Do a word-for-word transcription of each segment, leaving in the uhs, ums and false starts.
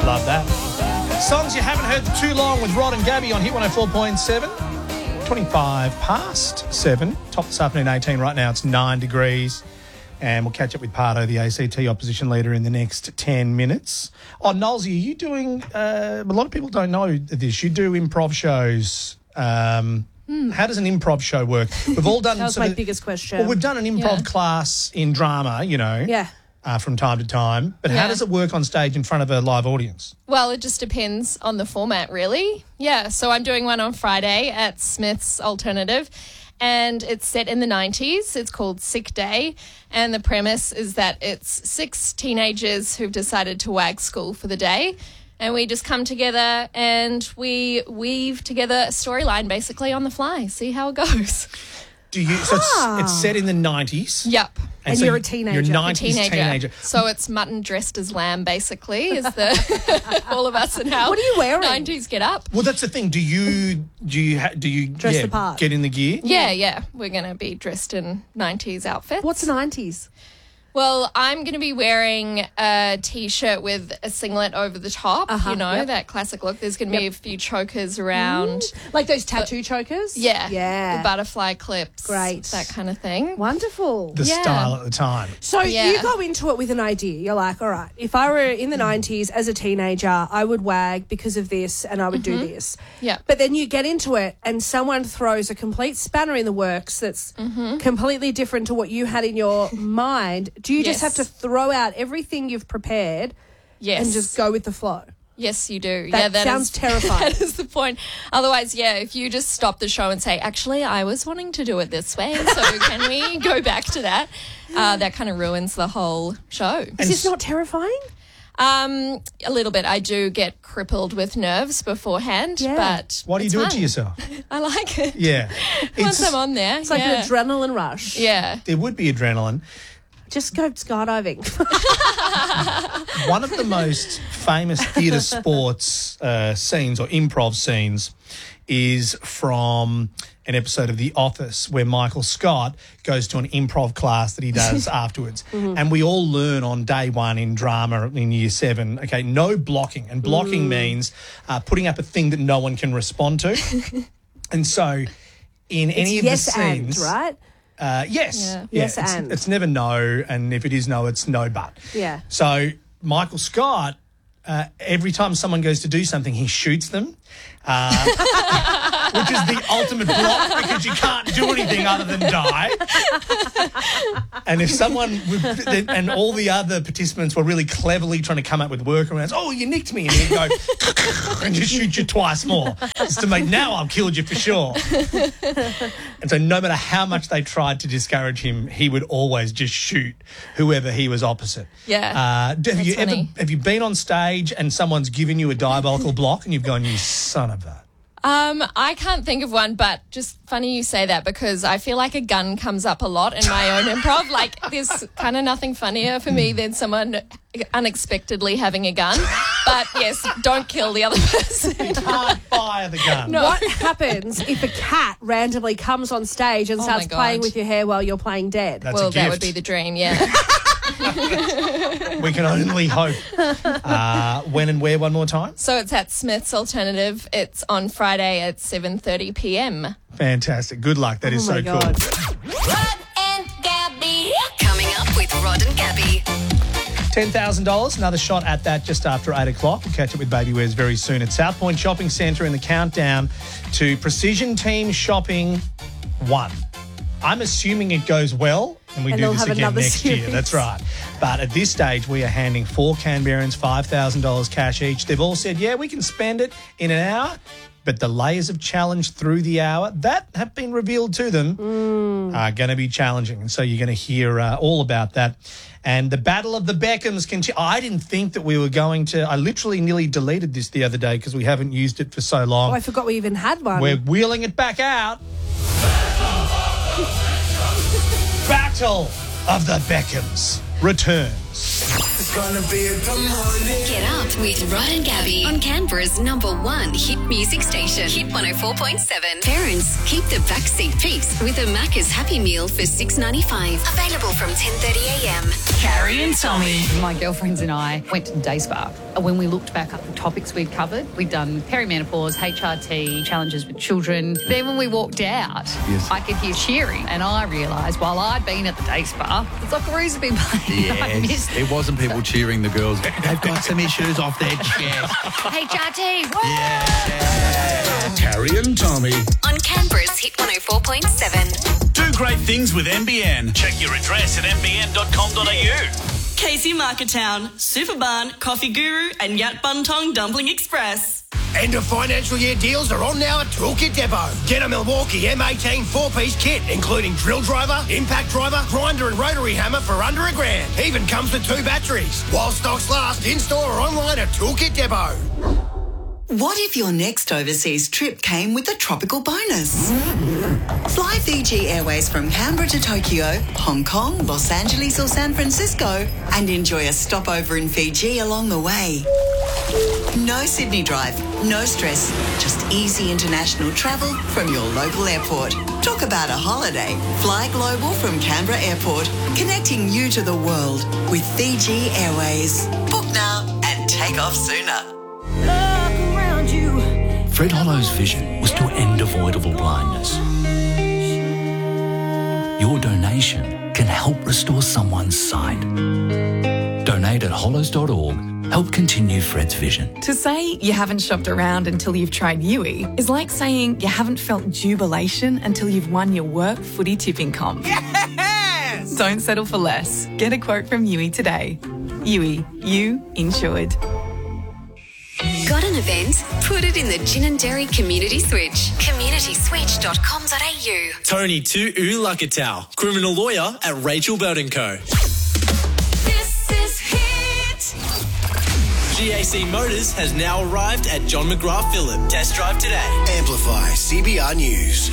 Love that. Songs you haven't heard for too long with Rod and Gabby on Hit one oh four point seven. twenty-five past seven. Top this afternoon, eighteen. Right now it's nine degrees. And we'll catch up with Pardo, the A C T opposition leader, in the next ten minutes. Oh, Nolsey, are you doing... Uh, a lot of people don't know this. You do improv shows. Um, mm. How does an improv show work? We've all done... that was my of, biggest question. Well, we've done an improv yeah. class in drama, you know. Yeah. Uh, from time to time. But yeah. how does it work on stage in front of a live audience? Well, it just depends on the format, really. Yeah, so I'm doing one on Friday at Smith's Alternative, and it's set in the nineties. It's called Sick Day, and the premise is that it's six teenagers who've decided to wag school for the day, and we just come together and we weave together a storyline basically on the fly, see how it goes. Do you? So Ah. it's, it's set in the nineties. Yep. And, And so you're a teenager. You're a A nineties teenager. teenager. So it's mutton dressed as lamb, basically, is the all of us and how What are you wearing? nineties get up. Well, that's the thing. Do you do you ha- do you Dress yeah, the part. get in the gear? Yeah, yeah. We're going to be dressed in nineties outfits. What's nineties? Well, I'm going to be wearing a T-shirt with a singlet over the top, Uh-huh, you know, yep. that classic look. There's going to be Yep. a few chokers around. Like those tattoo chokers? Yeah. Yeah. The butterfly clips. Great. That kind of thing. Wonderful. The Yeah. style at the time. So Yeah. you go into it with an idea. You're like, all right, if I were in the nineties as a teenager, I would wag because of this and I would do this. Yeah. But then you get into it and someone throws a complete spanner in the works that's Mm-hmm. completely different to what you had in your mind. Do you just Yes. have to throw out everything you've prepared Yes. and just go with the flow? Yes, you do. That yeah, that sounds is- terrifying. That is the point. Otherwise, yeah, if you just stop the show and say, actually, I was wanting to do it this way, so can we go back to that? Uh, that kind of ruins the whole show. Is this not terrifying? Um, a little bit. I do get crippled with nerves beforehand, Yeah. but Why do you it's do it to fun. yourself? I like it. Yeah. Once It's, I'm on there, It's like yeah. an adrenaline rush. Yeah. there would be adrenaline. Just go skydiving. One of the most famous theatre sports uh, scenes or improv scenes is from an episode of The Office where Michael Scott goes to an improv class that he does afterwards. Mm-hmm. And we all learn on day one in drama in year seven, okay, no blocking. And blocking Mm. means uh, putting up a thing that no one can respond to. And so in any of yes the scenes... and, right? Uh, yes. Yeah. Yes, it's, and. it's never no, and if it is no, it's no but. Yeah. So Michael Scott, uh, every time someone goes to do something, he shoots them, uh, which is the ultimate block because you can't do anything other than die. And if someone, would, and all the other participants were really cleverly trying to come up with workarounds, oh, you nicked me, and he'd go and just shoot you twice more, just to make, now I've killed you for sure. And so no matter how much they tried to discourage him, he would always just shoot whoever he was opposite. Yeah. Uh, have That's you ever funny. have you been on stage and someone's given you a diabolical block and you've gone, you son of a... Um, I can't think of one, but just funny you say that because I feel like a gun comes up a lot in my own improv. Like there's kind of nothing funnier for me than someone unexpectedly having a gun. But yes, don't kill the other person. You can't fire the gun. No. What happens if a cat randomly comes on stage and Oh starts my God. playing with your hair while you're playing dead? That's well, a that gift. would be the dream, yeah. We can only hope. Uh, when and where one more time? So it's at Smith's Alternative. It's on Friday at seven thirty p.m. Fantastic. Good luck. That is Oh so my God. cool. Rod and Gabby. Coming up with Rod and Gabby. ten thousand dollars, another shot at that just after eight o'clock. We'll catch up with Baby Wares very soon at South Point Shopping Centre in the countdown to Precision Team Shopping one. I'm assuming it goes well and we And do they'll this have again another next year. series. That's right. But at this stage, we are handing four Canberrans five thousand dollars cash each. They've all said, yeah, we can spend it in an hour. But the layers of challenge through the hour that have been revealed to them Mm. are going to be challenging. And so you're going to hear uh, all about that. And the Battle of the Beckhams continue. I didn't think that we were going to... I literally nearly deleted this the other day because we haven't used it for so long. Oh, I forgot we even had one. We're wheeling it back out. Battle of the Beckhams returns. Get up with Rod and Gabby on Canberra's number one hit music station, Hit one oh four point seven. Parents, keep the backseat peace with a Macca's Happy Meal for six ninety-five. Available from ten thirty a m. Carrie and Tommy. My girlfriends and I went to the day spa. When we looked back up the topics we'd covered, we'd done perimenopause, H R T, challenges with children. Then when we walked out, yes. I could hear cheering, and I realised while I'd been at the day spa, the Socceroos had been playing. Yes, I missed it wasn't people cheering the girls. They've got some issues off their chest. H R T, woo! Yeah. Carrie and Tommy. On Canberra's Hit one oh four point seven. Do great things with N B N. Check your address at n b n dot com dot a u. Casey Marketown, Superbarn, Coffee Guru and Yat Bun Tong Dumpling Express. End of financial year deals are on now at Toolkit Depot. Get a Milwaukee M eighteen four-piece kit, including drill driver, impact driver, grinder and rotary hammer for under a grand. Even comes with two batteries. While stocks last, in-store or online at Toolkit Depot. What if your next overseas trip came with a tropical bonus? Fly Fiji Airways from Canberra to Tokyo, Hong Kong, Los Angeles or San Francisco and enjoy a stopover in Fiji along the way. No Sydney drive, no stress, just easy international travel from your local airport. Talk about a holiday. Fly global from Canberra Airport, connecting you to the world with Fiji Airways. Book now and take off sooner. Fred Hollow's vision was to end avoidable blindness. Your donation can help restore someone's sight. Donate at hollows dot org. Help continue Fred's vision. To say you haven't shopped around until you've tried Yui is like saying you haven't felt jubilation until you've won your work footy tipping comp. Yes! Don't settle for less. Get a quote from Yui today. Yui, you insured. Got an event? Put it in the Gin and Dairy Community Switch. community switch dot com dot a u. Tony Tu Ulakatau, criminal lawyer at Rachel Bird and Co. This is Hit. G A C Motors has now arrived at John McGrath Phillip. Test drive today. Amplify C B R News.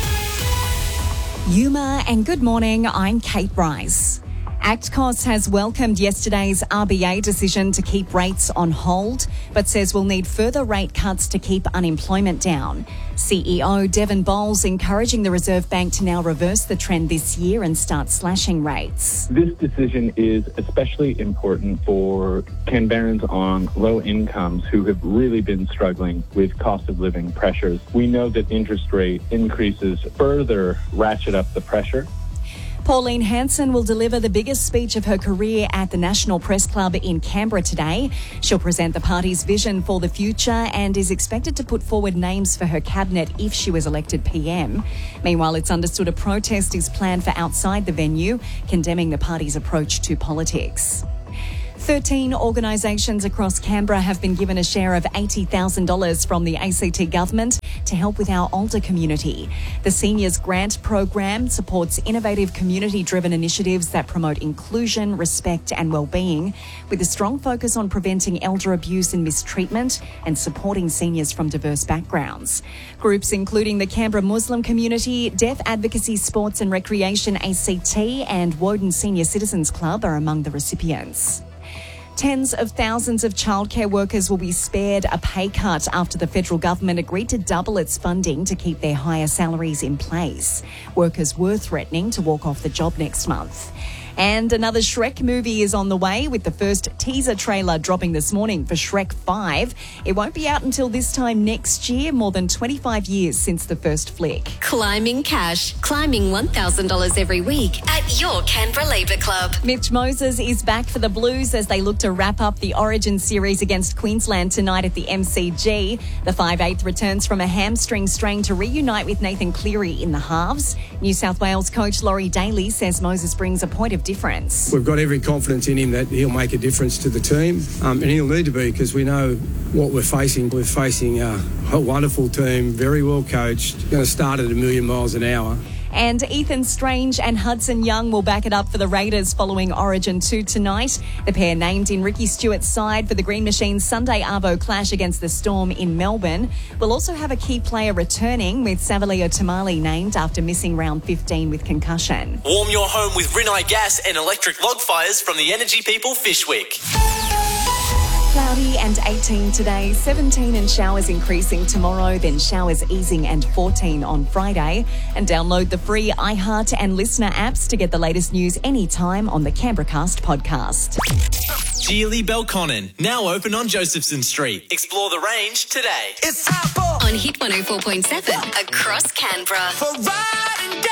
Yuma and good morning, I'm Kate Bryce. ACTCOS has welcomed yesterday's R B A decision to keep rates on hold, but says we'll need further rate cuts to keep unemployment down. C E O Devon Bowles encouraging the Reserve Bank to now reverse the trend this year and start slashing rates. This decision is especially important for Canberrans on low incomes who have really been struggling with cost of living pressures. We know that interest rate increases further ratchet up the pressure. Pauline Hanson will deliver the biggest speech of her career at the National Press Club in Canberra today. She'll present the party's vision for the future and is expected to put forward names for her cabinet if she was elected P M. Meanwhile, it's understood a protest is planned for outside the venue, condemning the party's approach to politics. thirteen organisations across Canberra have been given a share of eighty thousand dollars from the A C T government to help with our older community. The Seniors Grant Program supports innovative community-driven initiatives that promote inclusion, respect and well-being, with a strong focus on preventing elder abuse and mistreatment and supporting seniors from diverse backgrounds. Groups including the Canberra Muslim Community, Deaf Advocacy Sports and Recreation A C T and Woden Senior Citizens Club are among the recipients. Tens of thousands of childcare workers will be spared a pay cut after the federal government agreed to double its funding to keep their higher salaries in place. Workers were threatening to walk off the job next month. And another Shrek movie is on the way, with the first teaser trailer dropping this morning for Shrek five. It won't be out until this time next year, more than twenty-five years since the first flick. Climbing cash. Climbing one thousand dollars every week at your Canberra Labour Club. Mitch Moses is back for the Blues as they look to wrap up the Origin series against Queensland tonight at the M C G. The five eighth returns from a hamstring strain to reunite with Nathan Cleary in the halves. New South Wales coach Laurie Daly says Moses brings a point of difference. We've got every confidence in him that he'll make a difference to the team, um, and he'll need to be, because we know what we're facing. We're facing a, a wonderful team, very well coached, going to start at a million miles an hour. And Ethan Strange and Hudson Young will back it up for the Raiders following Origin two tonight. The pair named in Ricky Stewart's side for the Green Machine's Sunday Arvo clash against the Storm in Melbourne. We'll also have a key player returning, with Savalio Tamale named after missing round fifteen with concussion. Warm your home with Rinnai gas and electric log fires from the Energy People Fish Week. Cloudy and eighteen today, seventeen and showers increasing tomorrow, then showers easing and fourteen on Friday. And download the free iHeart and Listener apps to get the latest news anytime on the Canberracast podcast. Geely Belconnen, now open on Josephson Street. Explore the range today. It's time for on Hit one oh four point seven across Canberra. For Rod and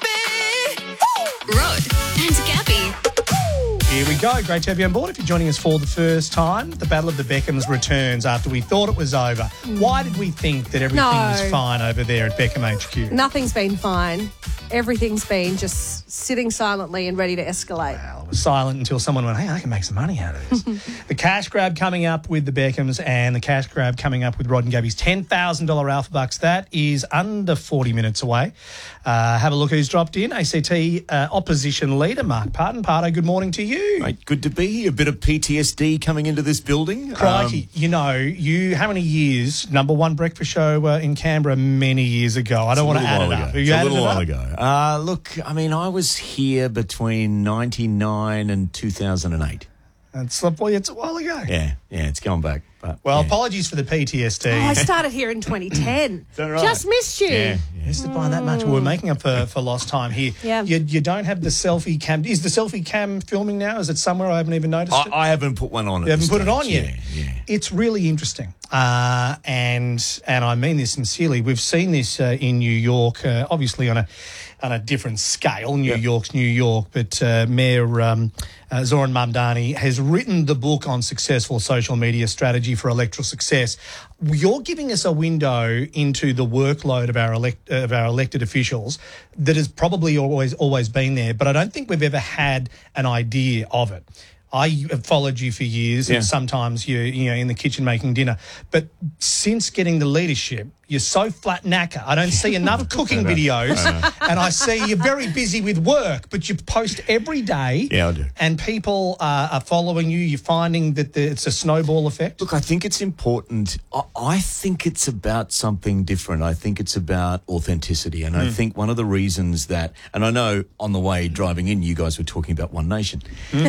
Gabby. Rod and Gabby. Here we go. Great to have you on board. If you're joining us for the first time, the Battle of the Beckhams returns after we thought it was over. Why did we think that everything No. was fine over there at Beckham H Q? Nothing's been fine. Everything's been just sitting silently and ready to escalate. Well, it was silent until someone went, hey, I can make some money out of this. The cash grab coming up with the Beckhams and the cash grab coming up with Rod and Gabby's ten thousand dollars Alpha Bucks. That is under forty minutes away. Uh, have a look who's dropped in. A C T uh, opposition leader, Mark Parton. Parto, good morning to you. Mate, good to be here. A bit of P T S D coming into this building. Crikey. Um, you know, you how many years, number one breakfast show uh, in Canberra many years ago. I don't want to add it up. Have you It's a added little it while up? ago. Uh, look, I mean, I was here between ninety-nine and two thousand eight. It's, it's a while ago. Yeah, yeah, it's gone back. But, Well, yeah. apologies for the P T S D. Oh, I started here in twenty ten. that right? Just missed you. Yeah, missed it by that much. We're making up for, for lost time here. Yeah. You, you don't have the selfie cam. Is the selfie cam filming now? Is it somewhere? I haven't even noticed I, it. I haven't put one on. You haven't put it on yet. yet. Yeah, yeah. It's really interesting, uh, and and I mean this sincerely. We've seen this uh, in New York, uh, obviously on a on a different scale. New York's New York, but uh, Mayor um, uh, Zoran Mamdani has written the book on successful social media strategy for electoral success. You're giving us a window into the workload of our elect, of our elected officials that has probably always always been there, but I don't think we've ever had an idea of it. I have followed you for years, Yeah. and sometimes you're you know in the kitchen making dinner. But since getting the leadership, you're so flat knacker. I don't see enough cooking I know. videos, I know. and I see you're very busy with work. But you post every day, Yeah, I do. and people uh, are following you. You're finding that the, it's a snowball effect. Look, I think it's important. I, I think it's about something different. I think it's about authenticity. And I Mm. think one of the reasons that, and I know on the way driving in, you guys were talking about One Nation.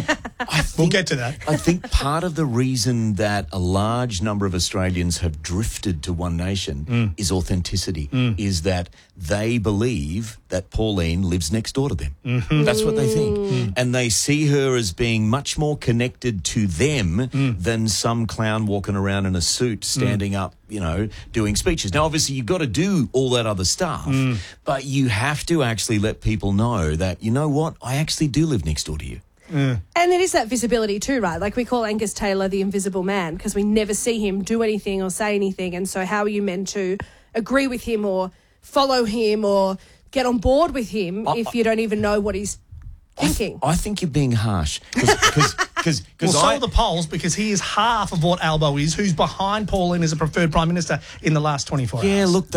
We'll get to that. I think part of the reason that a large number of Australians have drifted to One Nation Mm. is authenticity, is that they believe that Pauline lives next door to them. Mhm. That's what they think. Mm. And they see her as being much more connected to them than some clown walking around in a suit, standing up, you know, doing speeches. Now, obviously, you've got to do all that other stuff, Mm. but you have to actually let people know that, you know what, I actually do live next door to you. And it is that visibility too, right? Like we call Angus Taylor the invisible man because we never see him do anything or say anything. And so how are you meant to agree with him or follow him or get on board with him I- if you don't even know what he's thinking? I think you're being harsh. Because Well, so I, are the polls, because he is half of what Albo is, who's behind Pauline as a preferred Prime Minister in the last twenty-four hours. yeah, look,